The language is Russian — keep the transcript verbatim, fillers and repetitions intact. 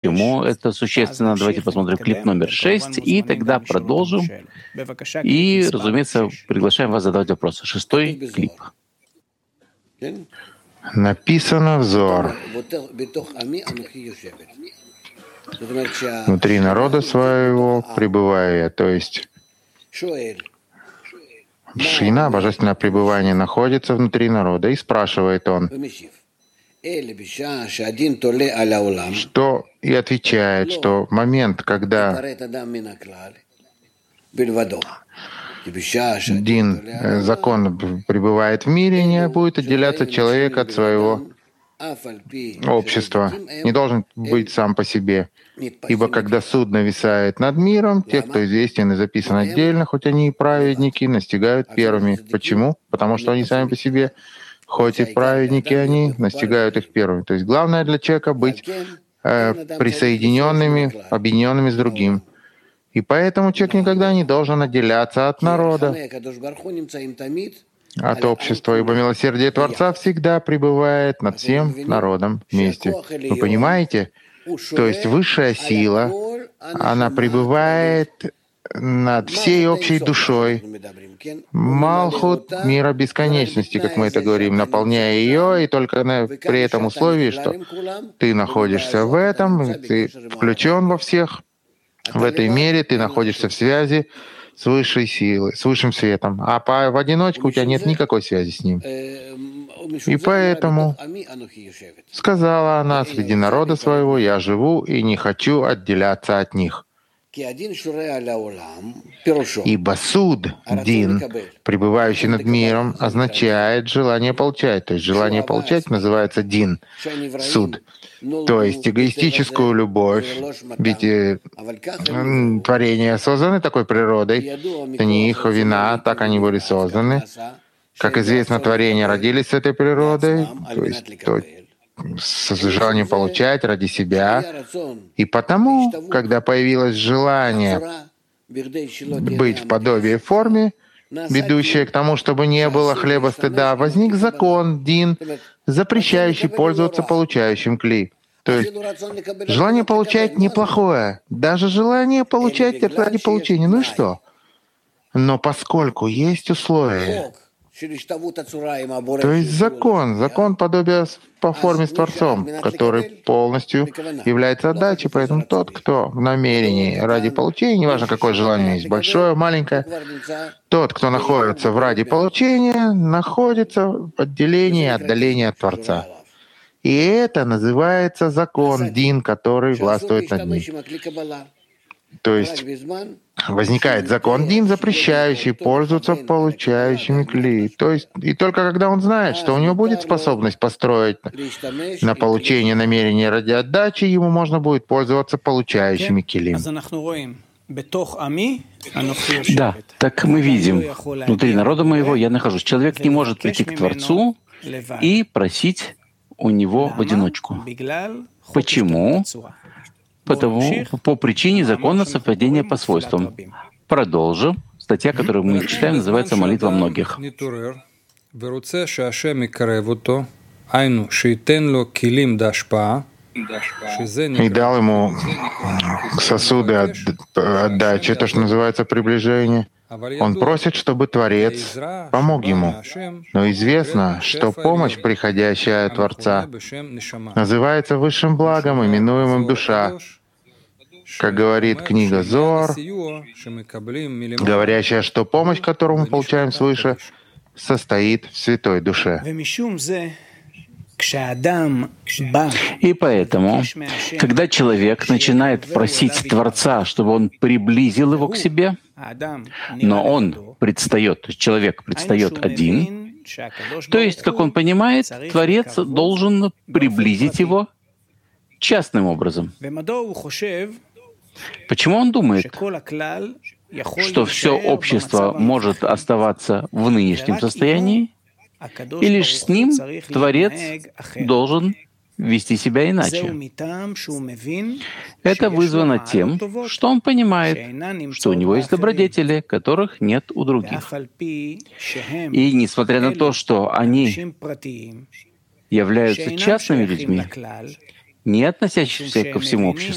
почему это существенно. Давайте посмотрим клип номер шесть, и тогда продолжим. И, разумеется, приглашаем вас задавать вопросы. Шестой клип. Написано в Зоар: внутри народа своего пребываю я, то есть Шхина, божественное пребывание, находится внутри народа. И спрашивает он, что и отвечает, что в момент, когда Дин, закон, пребывает в мире, не будет отделяться человек от своего общества, не должен быть сам по себе. Ибо когда суд нависает над миром, те, кто известен и записан отдельно, хоть они и праведники, настигают первыми. Почему? Потому что они сами по себе, хоть и праведники они, настигают их первыми. То есть главное для человека быть э, присоединенными, объединенными с другим. И поэтому человек никогда не должен отделяться от народа, от общества, ибо милосердие Творца всегда пребывает над всем народом вместе. Вы понимаете? То есть высшая сила, она пребывает над всей общей душой. Малхут мира бесконечности, как мы это говорим, наполняя ее, и только на, при этом условии, что ты находишься в этом, ты включен во всех, в этой мере ты находишься в связи с высшей силой, с высшим светом. А по, в одиночку у тебя нет никакой связи с ним. И поэтому сказала она: среди народа своего я живу и не хочу отделяться от них. Ибо суд, дин, пребывающий над миром, означает желание получать. То есть желание получать называется дин, суд. То есть эгоистическую любовь. Ведь э, творения созданы такой природой. Это не их вина, так они были созданы. Как известно, творения родились с этой природой, то есть то, с желанием получать ради себя. И потому, когда появилось желание быть в подобии форме, ведущее к тому, чтобы не было хлеба стыда, возник закон, дин, запрещающий пользоваться получающим кли. То есть желание получать неплохое, даже желание получать ради получения. Ну и что? Но поскольку есть условия, то есть закон, закон подобия по форме с Творцом, который полностью является отдачей, поэтому тот, кто в намерении ради получения, неважно какое желание есть, большое, маленькое, тот, кто находится в ради получения, находится в отделении, отдалении от Творца. И это называется закон, дин, который властвует над ним. То есть возникает закон дин, запрещающий пользоваться получающими кли. То есть и только когда он знает, что у него будет способность построить на получение намерения ради отдачи, ему можно будет пользоваться получающими килим. Да, так мы видим, внутри народа моего я нахожусь. Человек не может прийти к Творцу и просить у него в одиночку. Почему? Потому, по причине закона совпадения по свойствам. Продолжим. Статья, которую мы читаем, называется «Молитва многих». И дал ему сосуды от, отдачи, то, что называется приближение. Он просит, чтобы Творец помог ему. Но известно, что помощь, приходящая от Творца, называется высшим благом, именуемым душа. Как говорит книга Зоар, говорящая, что помощь, которую мы получаем свыше, состоит в святой душе. И поэтому, когда человек начинает просить Творца, чтобы он приблизил его к себе, но он предстает, то есть человек предстает один, то есть, как он понимает, Творец должен приблизить его частным образом. Почему он думает, что все общество может оставаться в нынешнем состоянии, и лишь с ним Творец должен вести себя иначе? Это вызвано тем, что он понимает, что у него есть добродетели, которых нет у других. И несмотря на то, что они являются частными людьми, не относящимися ко всему обществу,